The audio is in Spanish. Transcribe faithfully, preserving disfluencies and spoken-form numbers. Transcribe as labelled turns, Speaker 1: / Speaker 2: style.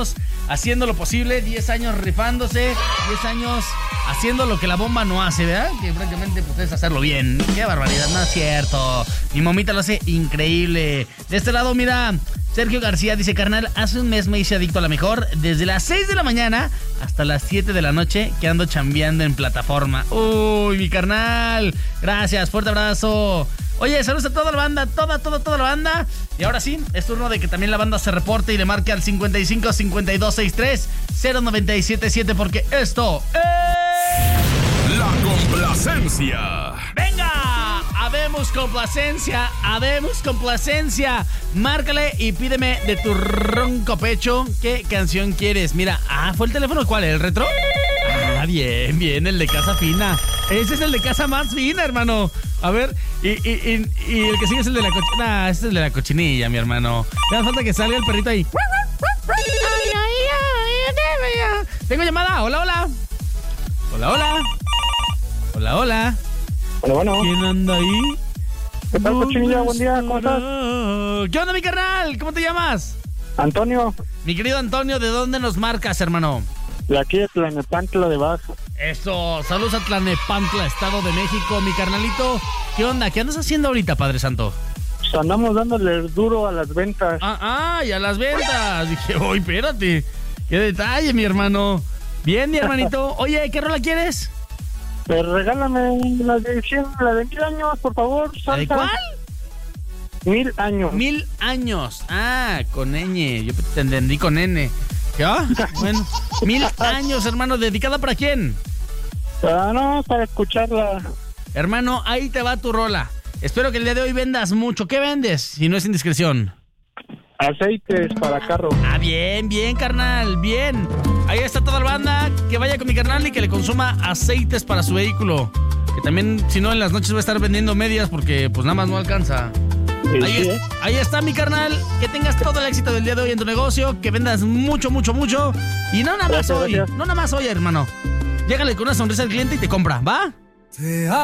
Speaker 1: haciendo lo posible, diez años rifándose, diez años haciendo lo que la bomba no hace, ¿verdad? Que prácticamente pues, es hacerlo bien. Qué barbaridad, no es cierto. Mi momita lo hace increíble. De este lado, mira, Sergio García dice, carnal, hace un mes me hice adicto a la mejor, desde las seis de la mañana hasta las siete de la noche que ando chambeando en plataforma. Uy, mi carnal, gracias, fuerte abrazo. Oye, saludos a toda la banda, toda, toda, toda la banda. Y ahora sí, es turno de que también la banda se reporte y le marque al cincuenta y cinco, cincuenta y dos, sesenta y tres, cero noventa y siete siete porque esto es...
Speaker 2: La complacencia.
Speaker 1: ¡Venga! Habemos complacencia, habemos complacencia. Márcale y pídeme de tu ronco pecho qué canción quieres. Mira, ah, ¿fue el teléfono cuál? ¿El retro? Ah, bien, bien, el de Casa Fina. Ese es el de Casa Más Fina, hermano. A ver, y, y, y, y el que sigue es el de la cochinilla. Nah, ese es el de la cochinilla, mi hermano. Me da falta que salga el perrito ahí. Tengo llamada, hola, hola. Hola, hola. Hola, hola.
Speaker 3: Bueno, bueno.
Speaker 1: ¿Quién anda ahí?
Speaker 3: ¿Qué tal, cochinilla? Buen día, ¿cómo estás?
Speaker 1: ¿Qué onda, mi carnal? ¿Cómo te llamas?
Speaker 3: Antonio,
Speaker 1: Mi querido Antonio, ¿de dónde nos marcas, hermano?
Speaker 3: de aquí de Tlanepantla de Baja.
Speaker 1: Eso, saludos a Tlanepantla, Estado de México, mi carnalito. ¿Qué onda? ¿Qué andas haciendo ahorita, Padre Santo?
Speaker 3: Pues andamos dándole duro a las ventas.
Speaker 1: Ah, ah, y a las ventas. Dije, oye, espérate. Qué detalle, mi hermano. Bien, mi hermanito. Oye, ¿qué rola quieres?
Speaker 3: Pues regálame la de cien, la de mil años, por favor.
Speaker 1: ¿La de
Speaker 3: salsa.
Speaker 1: cuál?
Speaker 3: Mil años.
Speaker 1: Mil años. Ah, con ñ. Yo te entendí con N. ¿Qué? Ah, bueno. Mil años, hermano. ¿Dedicada para quién?
Speaker 3: Ah, no, para escucharla.
Speaker 1: Hermano, ahí te va tu rola. Espero que el día de hoy vendas mucho. ¿Qué vendes? Si no es indiscreción.
Speaker 3: Aceites para carro.
Speaker 1: Ah, bien, bien, carnal, bien. Ahí está toda la banda. Que vaya con mi carnal y que le consuma aceites para su vehículo. Que también, si no, en las noches va a estar vendiendo medias porque pues nada más no alcanza.
Speaker 3: Sí,
Speaker 1: Ahí,
Speaker 3: sí,
Speaker 1: es-
Speaker 3: ¿eh?
Speaker 1: ahí está mi carnal. Que tengas todo el éxito del día de hoy en tu negocio. Que vendas mucho, mucho, mucho. Y no nada más
Speaker 3: Gracias,
Speaker 1: hoy.
Speaker 3: gracias.
Speaker 1: No nada más hoy, hermano. Llégale con una sonrisa al cliente y te compra, ¿va?